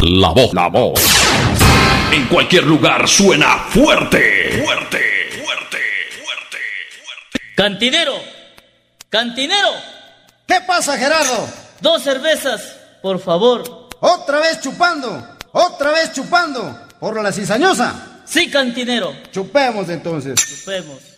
La voz. La voz. En cualquier lugar suena fuerte. Fuerte, fuerte, fuerte, fuerte. ¡Cantinero! ¡Cantinero! ¿Qué pasa, Gerardo? 2 cervezas, por favor. Otra vez chupando, por la cizañosa. Sí, cantinero. Chupemos entonces. Chupemos.